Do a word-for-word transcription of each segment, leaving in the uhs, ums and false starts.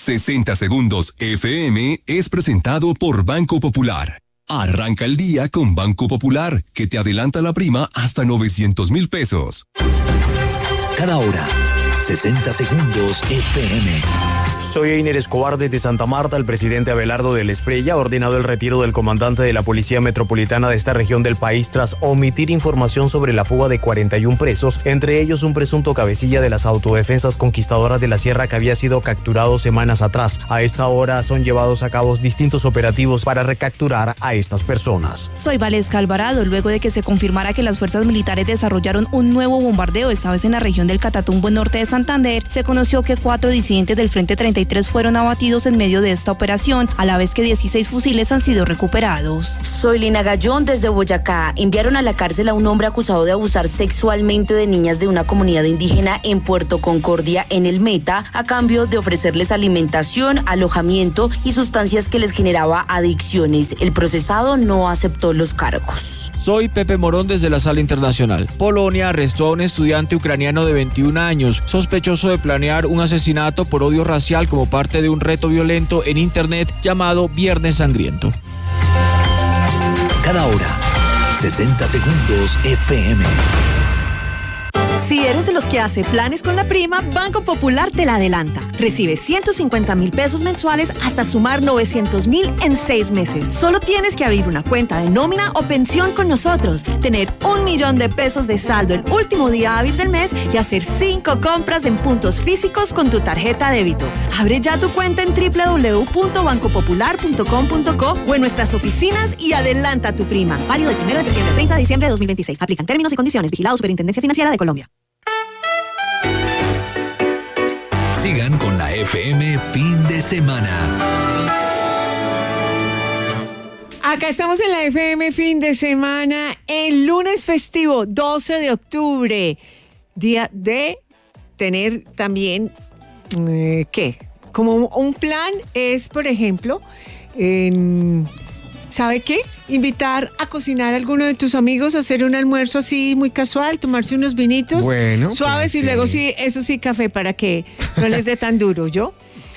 sesenta Segundos F M es presentado por Banco Popular. Arranca el día con Banco Popular, que te adelanta la prima hasta novecientos mil pesos. Cada hora, sesenta Segundos F M. Soy Einer Escobar desde Santa Marta. El presidente Abelardo del Espriella ha ordenado el retiro del comandante de la Policía Metropolitana de esta región del país tras omitir información sobre la fuga de cuarenta y uno presos, entre ellos un presunto cabecilla de las autodefensas conquistadoras de la Sierra que había sido capturado semanas atrás. A esta hora son llevados a cabo distintos operativos para recapturar a estas personas. Soy Valesca Alvarado. Luego de que se confirmara que las fuerzas militares desarrollaron un nuevo bombardeo, esta vez en la región del Catatumbo norte de Santander, se conoció que cuatro disidentes del Frente treinta y tres fueron abatidos en medio de esta operación, a la vez que dieciséis fusiles han sido recuperados. Soy Lina Gallón desde Boyacá. Enviaron a la cárcel a un hombre acusado de abusar sexualmente de niñas de una comunidad indígena en Puerto Concordia, en el Meta, a cambio de ofrecerles alimentación, alojamiento y sustancias que les generaba adicciones. El procesado no aceptó los cargos. Soy Pepe Morón desde la Sala Internacional. Polonia arrestó a un estudiante ucraniano de veintiún años, sospechoso de planear un asesinato por odio racial como parte de un reto violento en Internet llamado Viernes Sangriento. Cada hora, sesenta Segundos F M. Si eres de los que hace planes con la prima, Banco Popular te la adelanta. Recibe ciento cincuenta mil pesos mensuales hasta sumar novecientos mil en seis meses. Solo tienes que abrir una cuenta de nómina o pensión con nosotros, tener un millón de pesos de saldo el último día hábil del mes y hacer cinco compras en puntos físicos con tu tarjeta débito. Abre ya tu cuenta en doble u doble u doble u punto banco popular punto com punto co o en nuestras oficinas y adelanta tu prima. Válido del primero de septiembre al treinta de diciembre de dos mil veintiséis. Aplican términos y condiciones. Vigilado Superintendencia Financiera de Colombia. Sigan con la F M fin de semana. Acá estamos en la F M fin de semana, el lunes festivo, doce de octubre, día de tener también, eh, ¿qué? Como un plan es, por ejemplo, en... ¿sabe qué? Invitar a cocinar a alguno de tus amigos, hacer un almuerzo así muy casual, tomarse unos vinitos bueno, suaves y sí. luego sí, eso sí, café para que no les dé tan duro, ¿yo?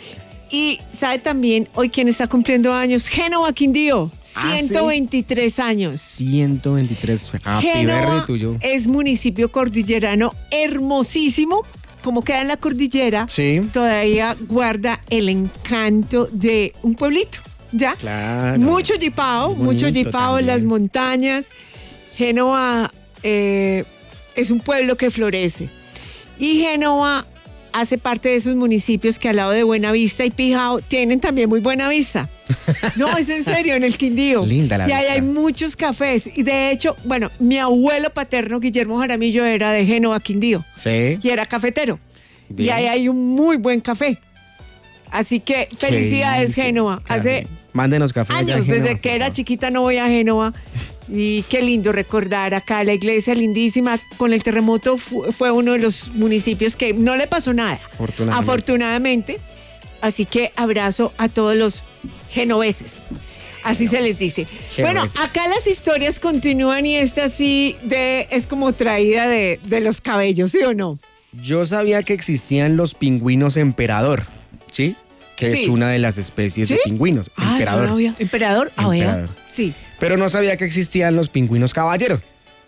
Y sabe también hoy quién está cumpliendo años, Génova Quindío, ciento veintitrés años. ciento veintitrés, happy birthday tuyo. Es municipio cordillerano hermosísimo. Como queda en la cordillera, sí. Todavía guarda el encanto de un pueblito. ¿Ya? Claro. Mucho jipao, mucho jipao en las montañas. Génova eh, es un pueblo que florece. Y Génova hace parte de esos municipios que al lado de Buenavista y Pijao tienen también muy buena vista. No, es en serio, en el Quindío. Linda la y ahí vista. hay muchos cafés. Y de hecho, bueno, mi abuelo paterno, Guillermo Jaramillo, era de Génova, Quindío. Sí. Y era cafetero. Bien. Y ahí hay un muy buen café. Así que felicidades, Qué Génova. Hace Mándenos café. años, Génova, desde que era favor. chiquita no voy a Génova. Y qué lindo recordar acá la iglesia lindísima. Con el terremoto fu- fue uno de los municipios que no le pasó nada. Afortunadamente. Afortunadamente. Así que abrazo a todos los genoveses. Así se les dice. Bueno, Genoveses. acá las historias continúan y esta sí de, es como traída de, de los cabellos, ¿sí o no? Yo sabía que existían los pingüinos emperador, ¿sí? Que Sí. es una de las especies ¿Sí? de pingüinos. Ah, Emperador. no, no había- ¿Emperador? Ah, vea. Emperador. Sí. Pero no sabía que existían los pingüinos caballero.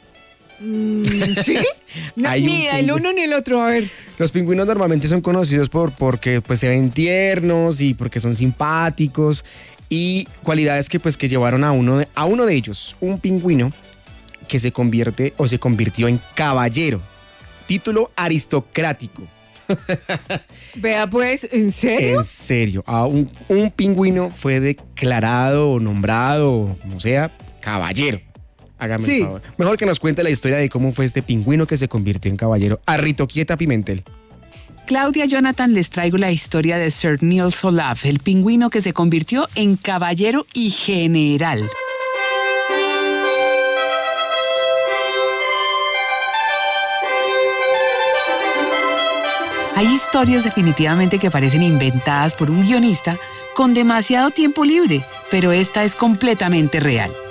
Mm, ¿Sí? No, Hay un ni el pingüino. uno ni el otro, a ver. Los pingüinos normalmente son conocidos por porque pues se ven tiernos y porque son simpáticos y cualidades que pues que llevaron a uno de, a uno de ellos, un pingüino que se convierte o se convirtió en caballero, título aristocrático. Vea pues, ¿en serio? En serio, a un, un pingüino fue declarado o nombrado, o como sea, caballero. Hágame Sí. el favor. Mejor que nos cuente la historia de cómo fue este pingüino que se convirtió en caballero. Arritoquieta Pimentel. Claudia Jonathan, les traigo la historia de Sir Neil Solaf, el pingüino que se convirtió en caballero y general. Hay historias definitivamente que parecen inventadas por un guionista con demasiado tiempo libre, pero esta es completamente real.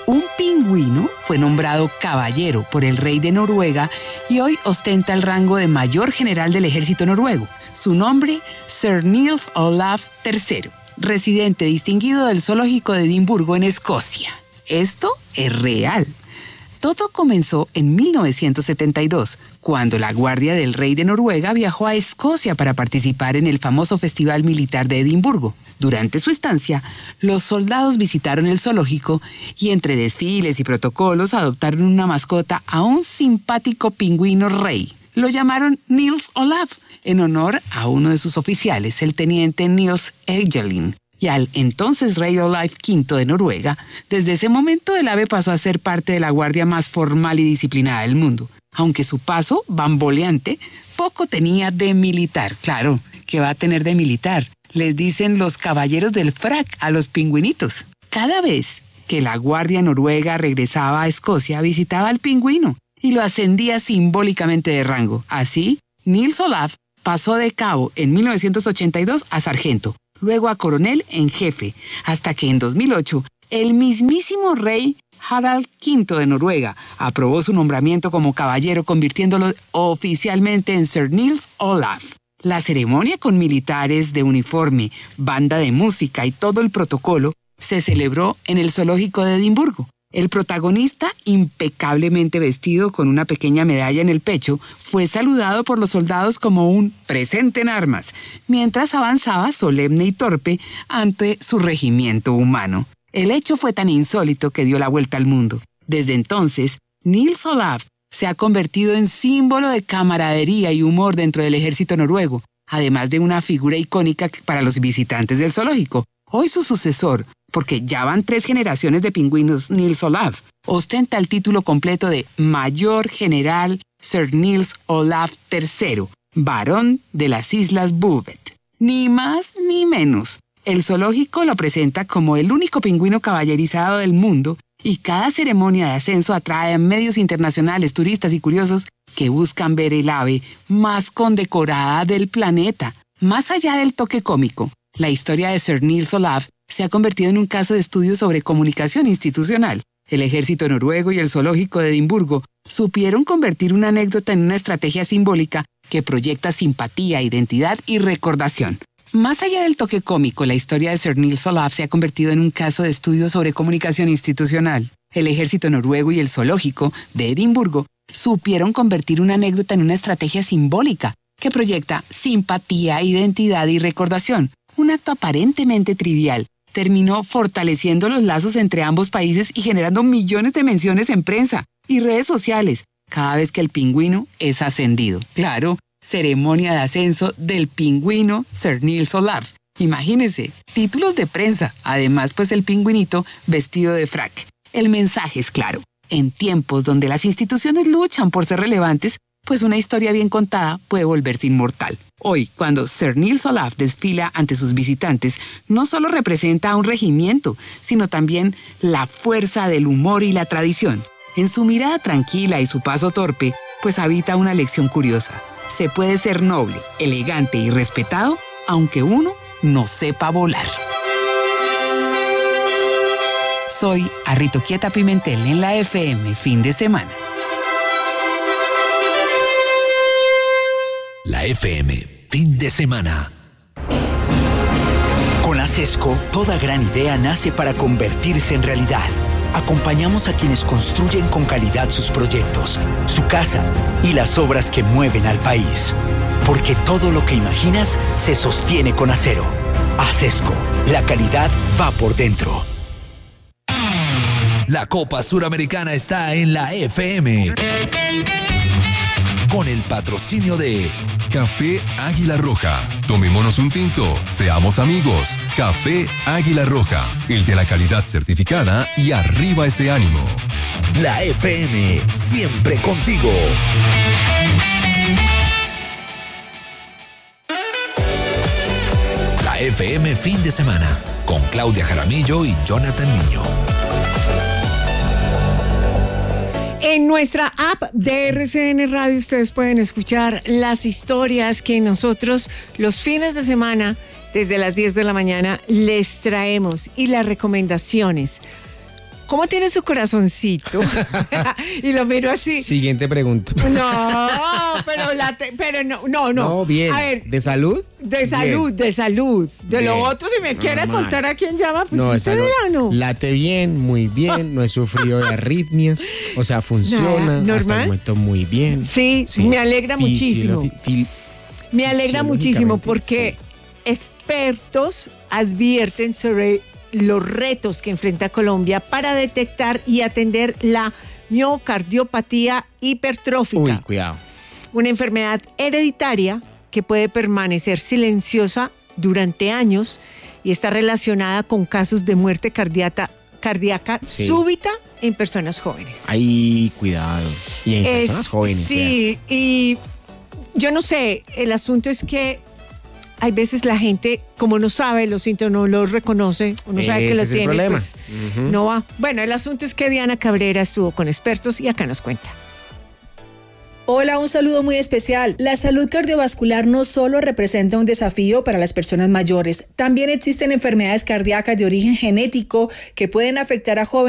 Un pingüino fue nombrado caballero por el rey de Noruega y hoy ostenta el rango de mayor general del ejército noruego. Su nombre, Sir Niels Olaf tercero, residente distinguido del zoológico de Edimburgo en Escocia. Esto es real. Todo comenzó en mil novecientos setenta y dos, cuando la Guardia del Rey de Noruega viajó a Escocia para participar en el famoso Festival Militar de Edimburgo. Durante su estancia, los soldados visitaron el zoológico y entre desfiles y protocolos adoptaron una mascota a un simpático pingüino rey. Lo llamaron Niels Olaf, en honor a uno de sus oficiales, el teniente Niels Egelin, y al entonces rey Olaf quinto de Noruega. Desde ese momento el ave pasó a ser parte de la guardia más formal y disciplinada del mundo. Aunque su paso, bamboleante, poco tenía de militar. Claro, ¿qué va a tener de militar? Les dicen los caballeros del frac a los pingüinitos. Cada vez que la guardia noruega regresaba a Escocia, visitaba al pingüino y lo ascendía simbólicamente de rango. Así, Niels Olaf pasó de cabo en mil novecientos ochenta y dos a sargento, luego a coronel en jefe, hasta que en dos mil ocho el mismísimo rey Harald quinto de Noruega aprobó su nombramiento como caballero, convirtiéndolo oficialmente en Sir Niels Olaf. La ceremonia con militares de uniforme, banda de música y todo el protocolo se celebró en el zoológico de Edimburgo. El protagonista, impecablemente vestido con una pequeña medalla en el pecho, fue saludado por los soldados como un presente en armas, mientras avanzaba solemne y torpe ante su regimiento humano. El hecho fue tan insólito que dio la vuelta al mundo. Desde entonces, Niels Olaf se ha convertido en símbolo de camaradería y humor dentro del ejército noruego, además de una figura icónica para los visitantes del zoológico. Hoy su sucesor, porque ya van tres generaciones de pingüinos, Niels Olaf, ostenta el título completo de Mayor General Sir Niels Olaf tercero, varón de las Islas Bouvet. Ni más ni menos. El zoológico lo presenta como el único pingüino caballerizado del mundo y cada ceremonia de ascenso atrae a medios internacionales, turistas y curiosos que buscan ver el ave más condecorada del planeta. Más allá del toque cómico, la historia de Sir Niels Olaf se ha convertido en un caso de estudio sobre comunicación institucional. El ejército noruego y el zoológico de Edimburgo supieron convertir una anécdota en una estrategia simbólica que proyecta simpatía, identidad y recordación. Más allá del toque cómico, la historia de Sir Niels Olaf se ha convertido en un caso de estudio sobre comunicación institucional. El ejército noruego y el zoológico de Edimburgo supieron convertir una anécdota en una estrategia simbólica que proyecta simpatía, identidad y recordación. Un acto aparentemente trivial terminó fortaleciendo los lazos entre ambos países y generando millones de menciones en prensa y redes sociales cada vez que el pingüino es ascendido. Claro, ceremonia de ascenso del pingüino Sir Niels Olaf. Imagínense, títulos de prensa, además pues el pingüinito vestido de frac. El mensaje es claro. En tiempos donde las instituciones luchan por ser relevantes, pues una historia bien contada puede volverse inmortal. Hoy, cuando Sir Niels Olaf desfila ante sus visitantes, no solo representa a un regimiento, sino también la fuerza del humor y la tradición. En su mirada tranquila y su paso torpe, pues habita una lección curiosa. Se puede ser noble, elegante y respetado, aunque uno no sepa volar. Soy Arrito Quieta Pimentel en la F M Fin de Semana. La F M Fin de Semana. Con Acesco, toda gran idea nace para convertirse en realidad. Acompañamos a quienes construyen con calidad sus proyectos, su casa y las obras que mueven al país. Porque todo lo que imaginas se sostiene con acero. Acesco, la calidad va por dentro. La Copa Suramericana está en la F M. Con el patrocinio de Café Águila Roja. Tomémonos un tinto, seamos amigos. Café Águila Roja, el de la calidad certificada y arriba ese ánimo. La F M, siempre contigo. La F M Fin de Semana, con Claudia Jaramillo y Jonathan Niño. En nuestra app de R C N Radio ustedes pueden escuchar las historias que nosotros los fines de semana desde las diez de la mañana les traemos y las recomendaciones. ¿Cómo tiene su corazoncito? Y lo miro así. Siguiente pregunta. No, pero, la te- pero no, no, no. No, bien. A ver, ¿De salud? de salud, de salud. De Bien. lo otro, si me quiere Normal. contar a quién llama, pues No, sí esa se no. verá, ¿no? Late bien, muy bien, no he sufrido de arritmias, o sea, funciona, Nada, hasta normal. el momento muy bien. Sí, me alegra muchísimo. Fisiolo- fil- Me alegra muchísimo fisiológicamente, porque expertos advierten sobre los retos que enfrenta Colombia para detectar y atender la miocardiopatía hipertrófica. Uy, cuidado. Una enfermedad hereditaria que puede permanecer silenciosa durante años y está relacionada con casos de muerte cardíaca, cardíaca Sí. súbita en personas jóvenes. Ay, cuidado. Y en Es- personas jóvenes. Sí, y yo no sé, el asunto es que hay veces la gente, como no sabe los síntomas, no los reconoce, o no sabe que Ese lo es el tiene, problema. pues Ujú. no va. Bueno, el asunto es que Diana Cabrera estuvo con expertos y acá nos cuenta. Hola, un saludo muy especial. La salud cardiovascular no solo representa un desafío para las personas mayores, también existen enfermedades cardíacas de origen genético que pueden afectar a jóvenes